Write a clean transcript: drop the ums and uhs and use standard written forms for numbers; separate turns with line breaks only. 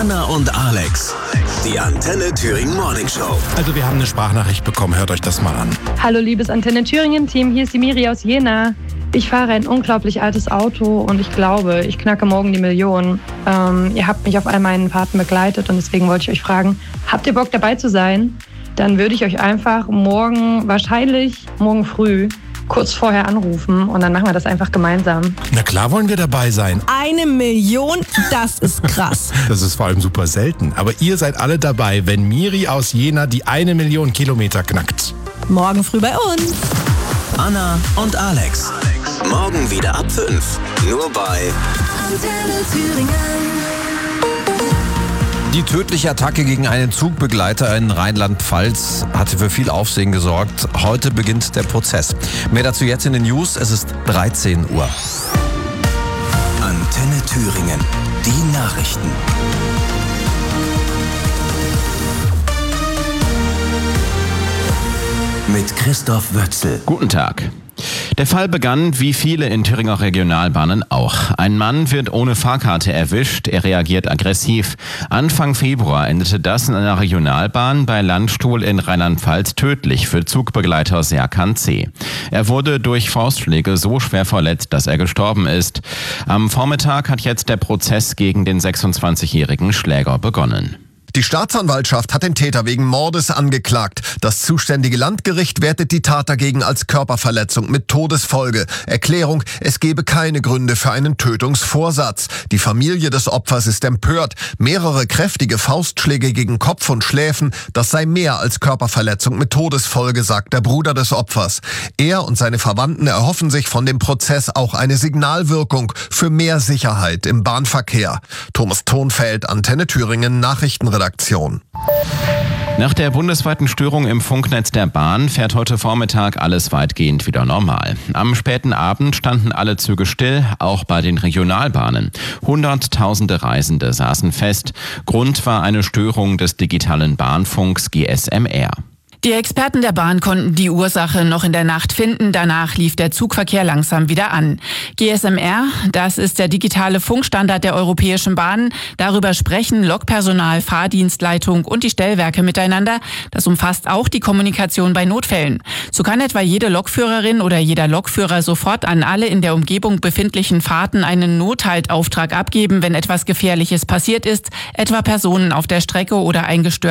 Anna und Alex, die Antenne Thüringen Morning Show.
Also wir haben eine Sprachnachricht bekommen, hört euch das mal an.
Hallo liebes Antenne Thüringen Team, hier ist die Miri aus Jena. Ich fahre ein unglaublich altes Auto und ich glaube, ich knacke morgen die Million. Ihr habt mich auf all meinen Fahrten begleitet und deswegen wollte ich euch fragen, habt ihr Bock dabei zu sein? Dann würde ich euch einfach morgen früh kurz vorher anrufen und dann machen wir das einfach gemeinsam.
Na klar wollen wir dabei sein.
1 Million, das ist krass.
Das ist vor allem super selten. Aber ihr seid alle dabei, wenn Miri aus Jena die 1 Million Kilometer knackt.
Morgen früh bei uns.
Anna und Alex. Morgen wieder ab 5. Nur bei
Antenne Thüringen.
Die tödliche Attacke gegen einen Zugbegleiter in Rheinland-Pfalz hatte für viel Aufsehen gesorgt. Heute beginnt der Prozess. Mehr dazu jetzt in den News. Es ist 13 Uhr.
Antenne Thüringen. Die Nachrichten. Mit Christoph Wötzel.
Guten Tag. Der Fall begann wie viele in Thüringer Regionalbahnen auch. Ein Mann wird ohne Fahrkarte erwischt, er reagiert aggressiv. Anfang Februar endete das in einer Regionalbahn bei Landstuhl in Rheinland-Pfalz tödlich für Zugbegleiter Serkan C. Er wurde durch Faustschläge so schwer verletzt, dass er gestorben ist. Am Vormittag hat jetzt der Prozess gegen den 26-jährigen Schläger begonnen.
Die Staatsanwaltschaft hat den Täter wegen Mordes angeklagt. Das zuständige Landgericht wertet die Tat dagegen als Körperverletzung mit Todesfolge. Erklärung: Es gebe keine Gründe für einen Tötungsvorsatz. Die Familie des Opfers ist empört. Mehrere kräftige Faustschläge gegen Kopf und Schläfen, das sei mehr als Körperverletzung mit Todesfolge, sagt der Bruder des Opfers. Er und seine Verwandten erhoffen sich von dem Prozess auch eine Signalwirkung für mehr Sicherheit im Bahnverkehr. Thomas Thonfeld, Antenne Thüringen, Nachrichtenredaktion.
Nach der bundesweiten Störung im Funknetz der Bahn fährt heute Vormittag alles weitgehend wieder normal. Am späten Abend standen alle Züge still, auch bei den Regionalbahnen. Hunderttausende Reisende saßen fest. Grund war eine Störung des digitalen Bahnfunks GSM-R.
Die Experten der Bahn konnten die Ursache noch in der Nacht finden. Danach lief der Zugverkehr langsam wieder an. GSM-R, das ist der digitale Funkstandard der Europäischen Bahnen. Darüber sprechen Lokpersonal, Fahrdienstleitung und die Stellwerke miteinander. Das umfasst auch die Kommunikation bei Notfällen. So kann etwa jede Lokführerin oder jeder Lokführer sofort an alle in der Umgebung befindlichen Fahrten einen Nothaltauftrag abgeben, wenn etwas Gefährliches passiert ist, etwa Personen auf der Strecke oder ein gestörtes